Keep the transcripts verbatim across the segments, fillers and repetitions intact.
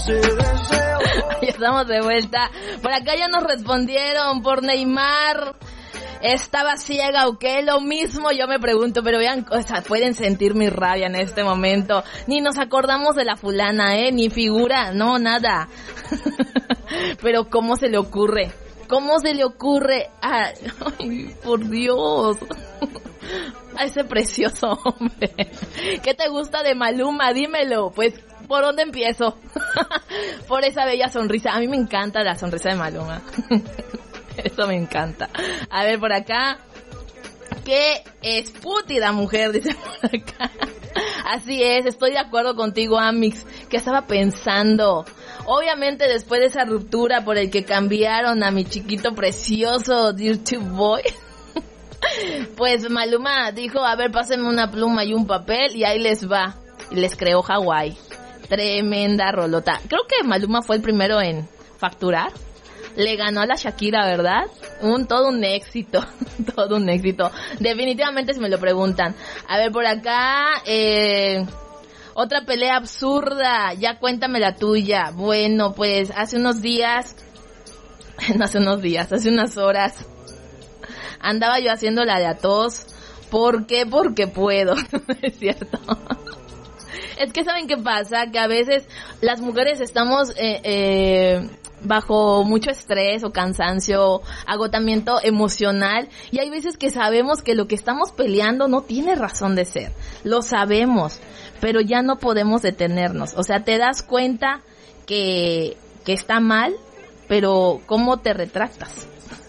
Ya estamos de vuelta. Por acá ya nos respondieron por Neymar. ¿Estaba ciega o qué? Lo mismo yo me pregunto, pero vean, o sea, pueden sentir mi rabia en este momento. Ni nos acordamos de la fulana, ¿eh? Ni figura, no, nada. Pero ¿cómo se le ocurre? ¿Cómo se le ocurre? A... Ay, por Dios. A ese precioso hombre. ¿Qué te gusta de Maluma? Dímelo. Pues, ¿por dónde empiezo? Por esa bella sonrisa. A mí me encanta la sonrisa de Maluma. Eso me encanta. A ver, por acá. Qué espútida mujer, dice por acá. Así es, estoy de acuerdo contigo, Amix. Que estaba pensando. Obviamente después de esa ruptura por el que cambiaron a mi chiquito precioso Dirty Boy, pues Maluma dijo, a ver, pásenme una pluma y un papel y ahí les va. Y les creó Hawái. Tremenda rolota. Creo que Maluma fue el primero en facturar. Le ganó a la Shakira, ¿verdad? Un todo un éxito, todo un éxito. Definitivamente, si me lo preguntan. A ver, por acá, eh, otra pelea absurda. Ya cuéntame la tuya. Bueno, pues hace unos días, no hace unos días, hace unas horas, andaba yo haciendo la de a tos. ¿Por qué? Porque puedo. Es cierto. Es que ¿saben qué pasa? Que a veces las mujeres estamos eh, eh, bajo mucho estrés o cansancio, agotamiento emocional, y hay veces que sabemos que lo que estamos peleando no tiene razón de ser. Lo sabemos, pero ya no podemos detenernos. O sea, te das cuenta que, que está mal, pero ¿cómo te retractas?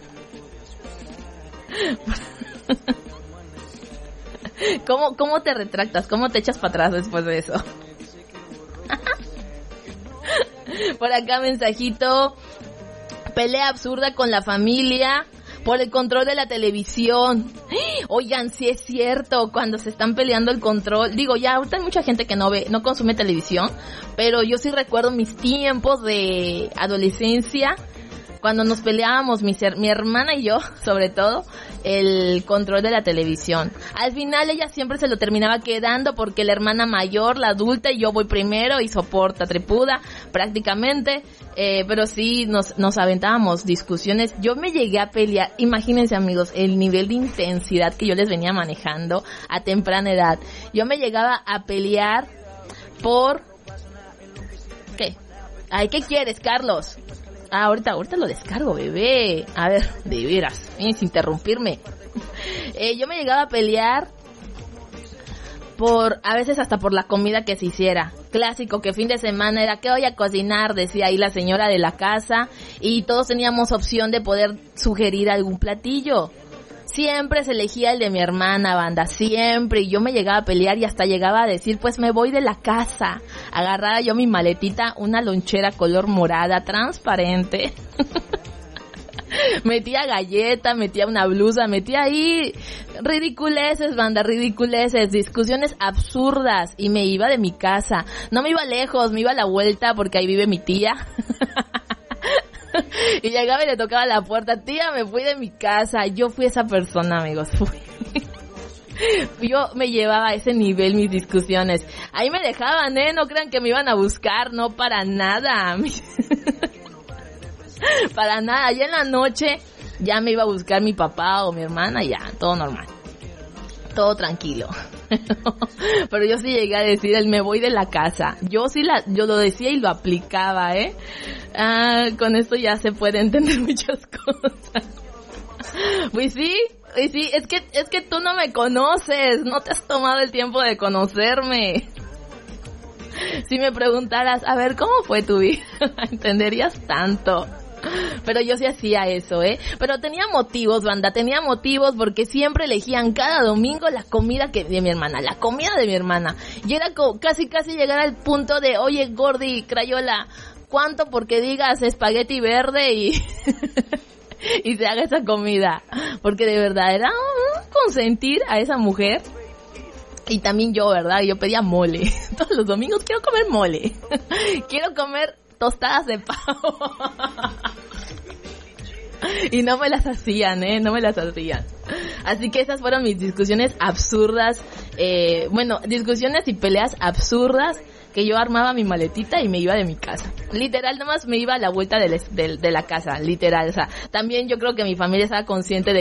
¿Cómo, ¿Cómo te retractas? ¿Cómo te echas para atrás después de eso? Por acá mensajito. Pelea absurda con la familia por el control de la televisión. Oigan, sí es cierto, cuando se están peleando el control. Digo, ya ahorita hay mucha gente que no ve, no consume televisión, pero yo sí recuerdo mis tiempos de adolescencia, cuando nos peleábamos, mi, ser, mi hermana y yo, sobre todo, el control de la televisión. Al final ella siempre se lo terminaba quedando porque la hermana mayor, la adulta, y yo voy primero y soporta, tripuda, prácticamente. Eh, pero sí, nos, nos aventábamos discusiones. Yo me llegué a pelear, imagínense amigos, el nivel de intensidad que yo les venía manejando a temprana edad. Yo me llegaba a pelear por... ¿Qué? Ay, ¿qué quieres, Carlos? Ah, ahorita, ahorita lo descargo, bebé. A ver, de veras, eh, sin interrumpirme. Eh, yo me llegaba a pelear por, a veces hasta por la comida que se hiciera. Clásico, que fin de semana era, ¿qué voy a cocinar? Decía ahí la señora de la casa. Y todos teníamos opción de poder sugerir algún platillo. Siempre se elegía el de mi hermana, banda, siempre. Y yo me llegaba a pelear y hasta llegaba a decir, pues me voy de la casa. Agarraba yo mi maletita, una lonchera color morada, transparente. Metía galleta, metía una blusa, metía ahí ridiculeces, banda, ridiculeces, discusiones absurdas. Y me iba de mi casa. No me iba lejos, me iba a la vuelta porque ahí vive mi tía. Y llegaba y le tocaba la puerta, tía, me fui de mi casa. Yo fui esa persona, amigos, fui. Yo me llevaba a ese nivel mis discusiones. Ahí me dejaban, ¿eh? No crean que me iban a buscar, no, para nada. Para nada, ya en la noche ya me iba a buscar mi papá o mi hermana, ya, todo normal. Todo tranquilo. Pero yo sí llegué a decir el me voy de la casa. Yo sí la, yo lo decía y lo aplicaba, ¿eh? Ah, con esto ya se puede entender muchas cosas. Pues sí, pues sí, es que, es que tú no me conoces, no te has tomado el tiempo de conocerme. Si me preguntaras, a ver, ¿cómo fue tu vida? Entenderías tanto. Pero yo sí hacía eso, ¿eh? Pero tenía motivos, banda, tenía motivos porque siempre elegían cada domingo la comida que de mi hermana, la comida de mi hermana. Y era co- casi, casi llegar al punto de, oye, Gordi, Crayola, ¿cuánto porque digas espagueti verde y... y se haga esa comida? Porque de verdad era un consentir a esa mujer. Y también yo, ¿verdad? Yo pedía mole. Todos los domingos quiero comer mole. Quiero comer tostadas de pavo. Y no me las hacían, ¿eh? No me las hacían. Así que esas fueron mis discusiones absurdas. Eh, bueno, discusiones y peleas absurdas que yo armaba mi maletita y me iba de mi casa. Literal, nomás me iba a la vuelta de, de, de la casa, literal. O sea, también yo creo que mi familia estaba consciente de